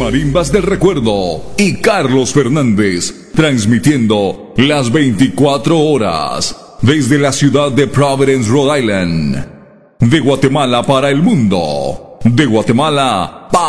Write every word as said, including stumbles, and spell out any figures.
Marimbas del Recuerdo y Carlos Fernández, transmitiendo las veinticuatro horas desde la ciudad de Providence, Rhode Island, de Guatemala para el mundo, de Guatemala para